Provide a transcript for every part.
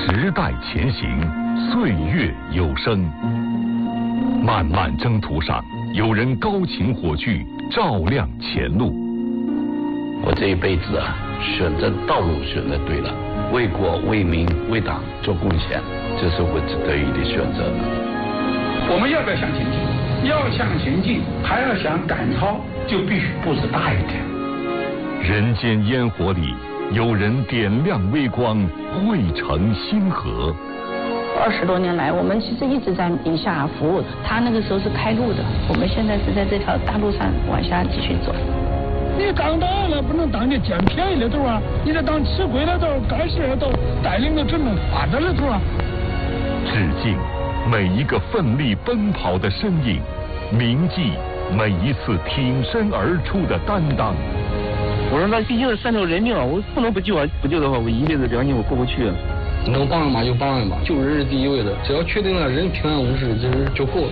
时代前行，岁月有声。漫漫征途上，有人高擎火炬，照亮前路。 我这一辈子选择道路选择对了，为国为民为党做贡献，这是我得以的选择。 我们要不要向前进？要向前进，还要想赶超，就必须步子大一点。 人间烟火里，有人点亮微光，汇成星河。 20多年来，我们其实一直在宁夏服务。他那个时候是开路的，我们现在是在这条大路上往下继续走。 你当党了不能当你捡便宜的头啊！你得当吃亏的头、干事的头，带领着整个发展的头啊！ 致敬每一个奋力奔跑的身影，铭记每一次挺身而出的担当。 我说那毕竟是3条人命啊，我不能不救啊！不救的话，我一辈子良心我过不去。 能帮人嘛就帮人吧，救人是第一位的，只要确定了人平安无事，就够了。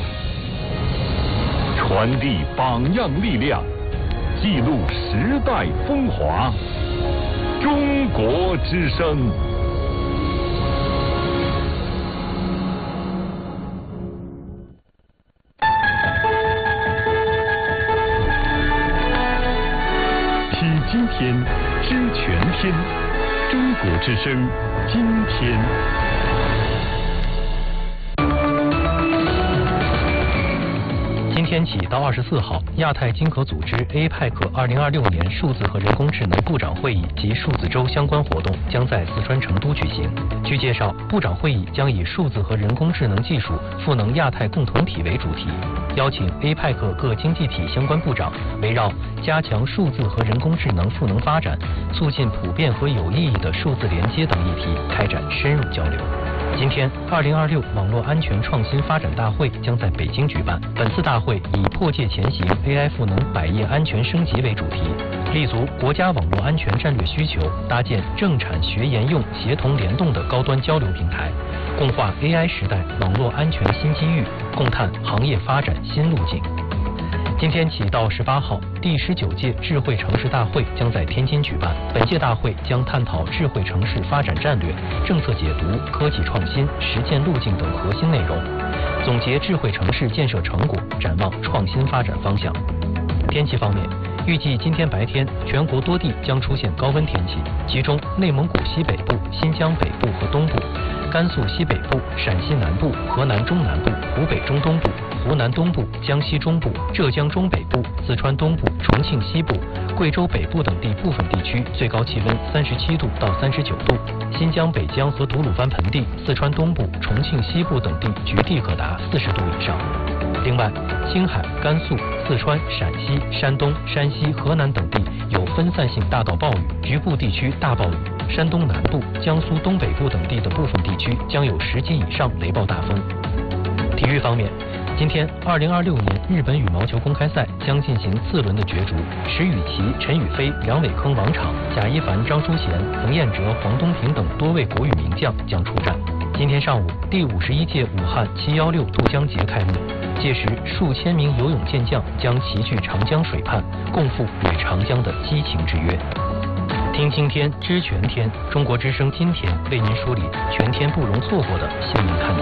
传递榜样力量，记录时代风华。中国之声。听今天，知全天。中国之声，今天。 今天起到24号，亚太经合组织 APEC 2026年数字和人工智能部长会议及数字周相关活动将在四川成都举行。据介绍，部长会议将以数字和人工智能技术赋能亚太共同体为主题，邀请 APEC 各经济体相关部长围绕加强数字和人工智能赋能发展、促进普遍和有意义的数字连接等议题开展深入交流。今天，2026网络安全创新发展大会将在北京举办。本次大会以迫切前行 AI 赋能百业安全升级为主题，立足国家网络安全战略需求，搭建政产学研用协同联动的高端交流平台，共话 AI 时代网络安全新机遇，共探行业发展新路径。今天起到18号，第19届智慧城市大会将在天津举办。本届大会将探讨智慧城市发展战略、政策解读、科技创新、实践路径等核心内容，总结智慧城市建设成果，展望创新发展方向。天气方面，预计今天白天全国多地将出现高温天气，其中内蒙古西北部、新疆北部和东部、甘肃西北部、陕西南部、河南中南部、湖北中东部、湖南东部、江西中部、浙江中北部、四川东部、重庆西部、贵州北部等地部分地区最高气温37度到39度，新疆北疆和吐鲁番盆地、四川东部、重庆西部等地局地可达40度以上。另外，青海、甘肃、四川、陕西、山东、山西、河南等地有分散性大到暴雨，局部地区大暴雨。山东南部、江苏东北部等地的部分地区将有10级以上雷暴大风。体育方面，今天2026年日本羽毛球公开赛将进行次轮的角逐，石宇奇、陈雨菲、梁伟铿、王昶、贾一凡、张淑贤、冯彦哲、黄东萍等多位国羽名将将出战。今天上午，第51届武汉716渡江节开幕，届时数千名游泳健将将齐聚长江水畔，共赴与长江的激情之约。听今天，知全天，中国之声今天为您梳理全天不容错过的新闻看点。